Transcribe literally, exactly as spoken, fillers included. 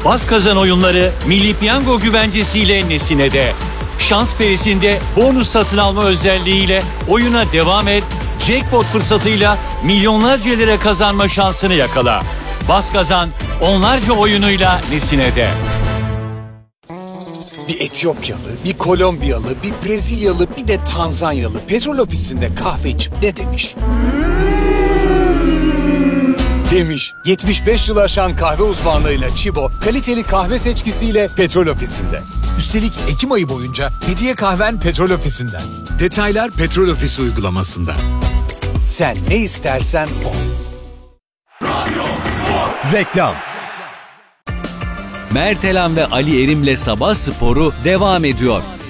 Bas kazan oyunları Milli Piyango güvencesiyle Nesine'de. Şans perisinde bonus satın alma özelliğiyle oyuna devam et, jackpot fırsatıyla milyonlarca lira kazanma şansını yakala. Bas kazan onlarca oyunuyla Nesine'de. Bir Etiyopyalı, bir Kolombiyalı, bir Brezilyalı, bir de Tanzanyalı petrol ofisinde kahve içip ne demiş? Demiş, yetmiş beş yıl aşan kahve uzmanlığıyla Çibo, kaliteli kahve seçkisiyle petrol ofisinde. Üstelik Ekim ayı boyunca hediye kahven petrol ofisinden. Detaylar petrol ofisi uygulamasında. Sen ne istersen o. Reklam. Mertelan ve Ali Erim'le Sabah Sporu devam ediyor.